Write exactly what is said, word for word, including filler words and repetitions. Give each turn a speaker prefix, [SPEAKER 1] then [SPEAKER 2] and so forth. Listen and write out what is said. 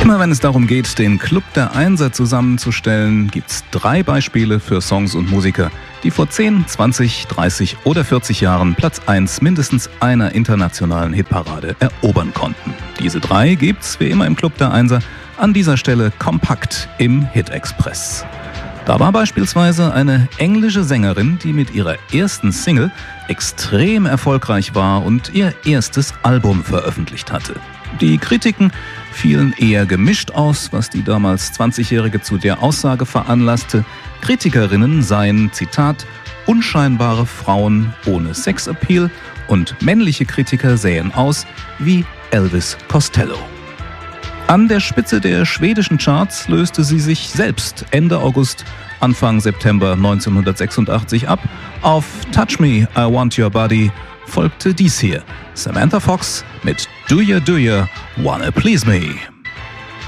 [SPEAKER 1] Immer wenn es darum geht, den Club der Einser zusammenzustellen, gibt's drei Beispiele für Songs und Musiker, die vor zehn, zwanzig, dreißig oder vierzig Jahren Platz eins mindestens einer internationalen Hitparade erobern konnten. Diese drei gibt's, wie immer im Club der Einser, an dieser Stelle kompakt im Hit-Express. Da war beispielsweise eine englische Sängerin, die mit ihrer ersten Single extrem erfolgreich war und ihr erstes Album veröffentlicht hatte. Die Kritiken fielen eher gemischt aus, was die damals zwanzigjährige zu der Aussage veranlasste, Kritikerinnen seien, Zitat, unscheinbare Frauen ohne Sexappeal und männliche Kritiker sähen aus wie Elvis Costello. An der Spitze der schwedischen Charts löste sie sich selbst Ende August, Anfang September neunzehnhundertsechsundachtzig ab. Auf Touch Me, I Want Your Body folgte dies hier, Samantha Fox mit Do Ya Do Ya Wanna Please Me.